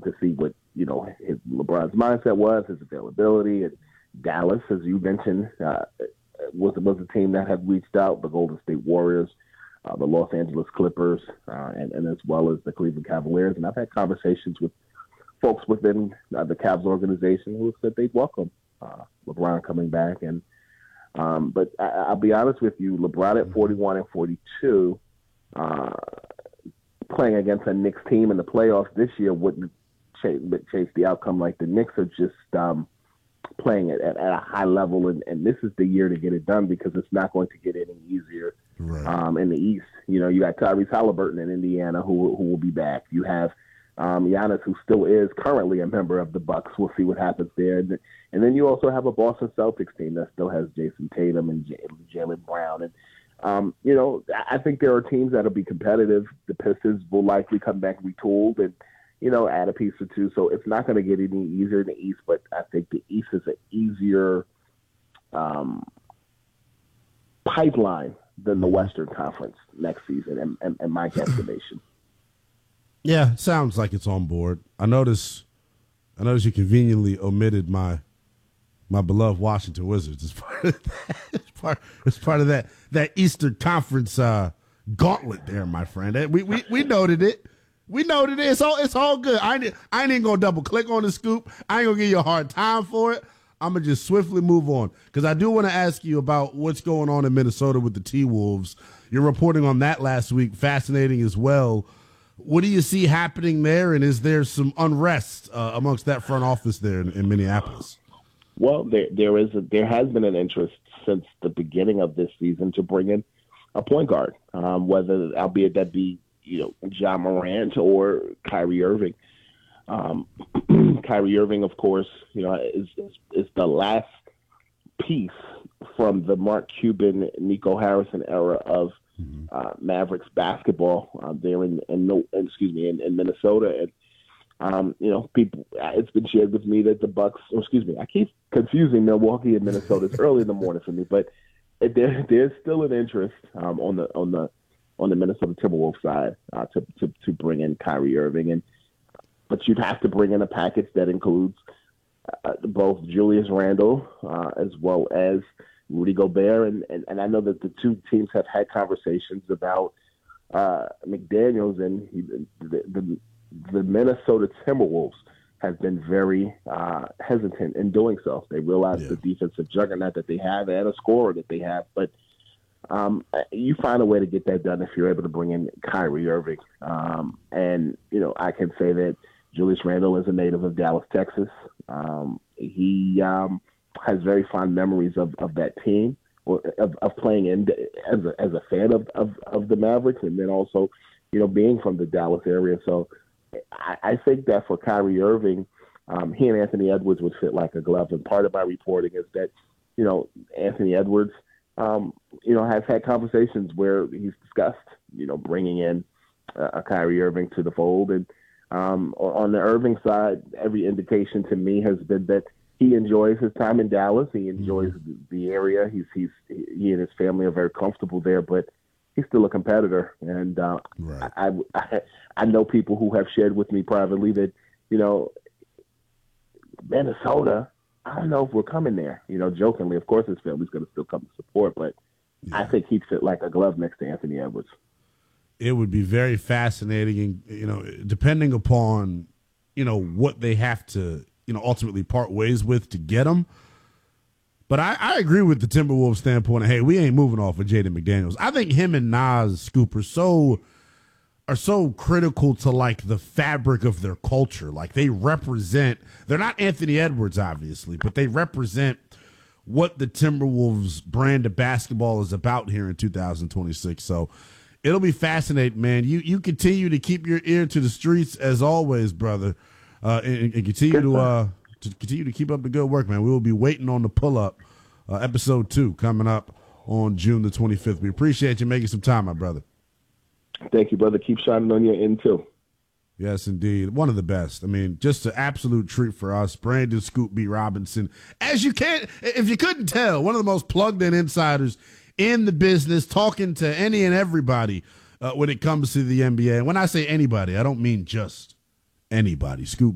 to see what LeBron's mindset was, his availability. And Dallas, as you mentioned, was a team that had reached out. The Golden State Warriors, the Los Angeles Clippers, and as well as the Cleveland Cavaliers. And I've had conversations with folks within the Cavs organization who said they'd welcome LeBron coming back. And but I'll be honest with you, LeBron at 41 and 42, playing against a Knicks team in the playoffs this year wouldn't change the outcome. Like the Knicks are just playing at a high level, and this is the year to get it done because it's not going to get any easier in the East. You got Tyrese Halliburton in Indiana who will be back. You have Giannis, who still is currently a member of the Bucks. We'll see what happens there. And then you also have a Boston Celtics team that still has Jason Tatum and Jaylen Brown. And, I think there are teams that will be competitive. The Pistons will likely come back retooled and, add a piece or two. So it's not going to get any easier in the East, but I think the East is an easier pipeline than the Western Conference next season, in my guesstimation. Yeah, sounds like it's on board. I notice you conveniently omitted my beloved Washington Wizards as part of that. It's part of that Eastern Conference gauntlet there, my friend. We noted it. We noted it. It's all good. I ain't even gonna double click on the scoop. I ain't gonna give you a hard time for it. I'm gonna just swiftly move on because I do want to ask you about what's going on in Minnesota with the T-Wolves. You're reporting on that last week. Fascinating as well. What do you see happening there, and is there some unrest amongst that front office there in Minneapolis? Well, there has been an interest since the beginning of this season to bring in a point guard, whether albeit that be John Morant or Kyrie Irving. Kyrie Irving, of course, is the last piece from the Mark Cuban, Nico Harrison era of Mavericks basketball there in Minnesota. And people, it's been shared with me that the Bucks, I keep confusing Milwaukee and Minnesota. It's early in the morning for me, but there's still an interest on the Minnesota Timberwolves side to bring in Kyrie Irving, but you'd have to bring in a package that includes both Julius Randle as well as Rudy Gobert, and I know that the two teams have had conversations about McDaniels, and the Minnesota Timberwolves have been very hesitant in doing so. They realize the defensive juggernaut that they have and a scorer that they have, but you find a way to get that done if you're able to bring in Kyrie Irving. And I can say that Julius Randle is a native of Dallas, Texas. He has very fond memories of that team, or of playing in as a fan of the Mavericks, and then also being from the Dallas area. So I think that for Kyrie Irving, he and Anthony Edwards would fit like a glove. And part of my reporting is that Anthony Edwards has had conversations where he's discussed bringing in a Kyrie Irving to the fold. And on the Irving side, every indication to me has been that he enjoys his time in Dallas. He enjoys the area. He and his family are very comfortable there, but he's still a competitor. And I know people who have shared with me privately that, Minnesota, I don't know if we're coming there. Jokingly, of course his family's going to still come to support, but I think he'd fit like a glove next to Anthony Edwards. It would be very fascinating, and, depending upon, what they have to, ultimately part ways with to get him. But I agree with the Timberwolves standpoint. Hey, we ain't moving off of Jaden McDaniels. I think him and Nas, Scoop, are so critical to like the fabric of their culture. Like they're not Anthony Edwards, obviously, but they represent what the Timberwolves brand of basketball is about here in 2026. So it'll be fascinating, man. You continue to keep your ear to the streets as always, brother, and continue to keep up the good work, man. We will be waiting on the pull-up, episode 2 coming up on June the 25th. We appreciate you making some time, my brother. Thank you, brother. Keep shining on your end, too. Yes, indeed. One of the best. I mean, just an absolute treat for us. Brandon Scoop B. Robinson. If you couldn't tell, one of the most plugged-in insiders in the business, talking to any and everybody when it comes to the NBA. And when I say anybody, I don't mean just anybody. Scoop